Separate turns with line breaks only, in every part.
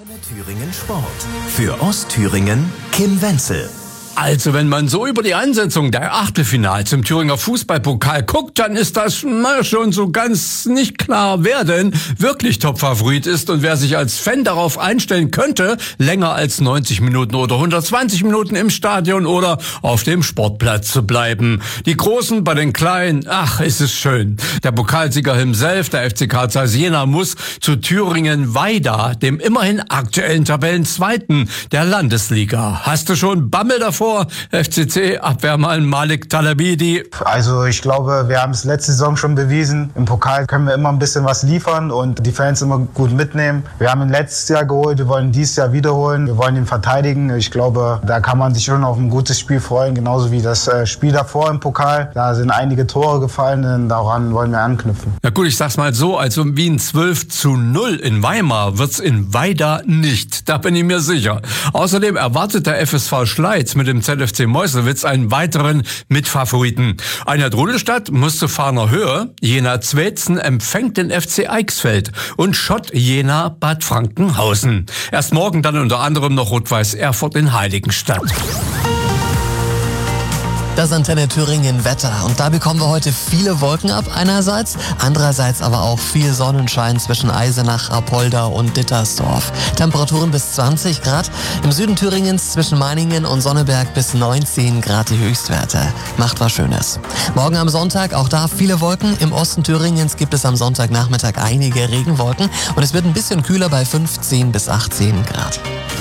Thüringen Sport. Für Ostthüringen Kim Wenzel.
Also, wenn man so über die Ansetzung der Achtelfinals im Thüringer Fußballpokal guckt, dann ist das schon so ganz nicht klar, wer denn wirklich Topfavorit ist und wer sich als Fan darauf einstellen könnte, länger als 90 Minuten oder 120 Minuten im Stadion oder auf dem Sportplatz zu bleiben. Die Großen bei den Kleinen, ach, ist es schön. Der Pokalsieger himself, der FC Carl Zeiss Jena, muss zu Thüringen-Weida, dem immerhin aktuellen Tabellenzweiten der Landesliga. Hast du schon Bammel davor? FCC-Abwehrmann Malik Talabidi.
Also ich glaube, wir haben es letzte Saison schon bewiesen. Im Pokal können wir immer ein bisschen was liefern und die Fans immer gut mitnehmen. Wir haben ihn letztes Jahr geholt, wir wollen dieses Jahr wiederholen. Wir wollen ihn verteidigen. Ich glaube, da kann man sich schon auf ein gutes Spiel freuen, genauso wie das Spiel davor im Pokal. Da sind einige Tore gefallen und daran wollen wir anknüpfen.
Na gut, ich sag's mal so, also wie ein 12:0 in Weimar wird's in Weida nicht. Da bin ich mir sicher. Außerdem erwartet der FSV Schleiz mit dem ZFC Meuselwitz einen weiteren Mitfavoriten. Einheit Rudelstadt muss zu Fahner Höhe, Jena Zweitzen empfängt den FC Eichsfeld und Schott Jena Bad Frankenhausen. Erst morgen dann unter anderem noch Rot-Weiß Erfurt in Heiligenstadt.
Das Antenne Thüringen Wetter. Und da bekommen wir heute viele Wolken ab einerseits, andererseits aber auch viel Sonnenschein zwischen Eisenach, Apolda und Dittersdorf. Temperaturen bis 20 Grad. Im Süden Thüringens zwischen Meiningen und Sonneberg bis 19 Grad die Höchstwerte. Macht was Schönes. Morgen am Sonntag, auch da viele Wolken. Im Osten Thüringens gibt es am Sonntagnachmittag einige Regenwolken und es wird ein bisschen kühler bei 15 bis 18 Grad.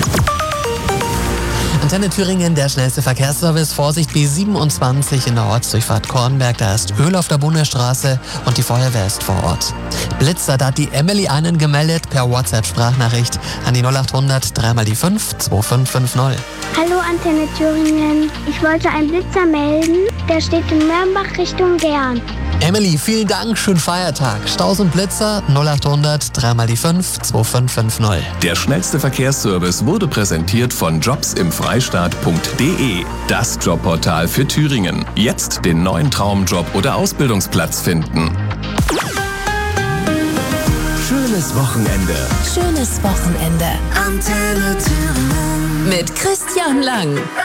Antenne Thüringen, der schnellste Verkehrsservice. Vorsicht, B27 in der Ortsdurchfahrt Kornberg. Da ist Öl auf der Bundesstraße und die Feuerwehr ist vor Ort. Blitzer, da hat die Emily einen gemeldet per WhatsApp-Sprachnachricht an die 0800 3x5 2550.
Hallo Antenne Thüringen. Ich wollte einen Blitzer melden. Der steht in Mörnbach Richtung Gern.
Emily, vielen Dank, schönen Feiertag. Staus und Blitzer 0800 3x5 2550.
Der schnellste Verkehrsservice wurde präsentiert von jobsimfreistaat.de. Das Jobportal für Thüringen. Jetzt den neuen Traumjob oder Ausbildungsplatz finden. Schönes Wochenende.
Schönes Wochenende.
Antenne Thüringen.
Mit Christian Lang.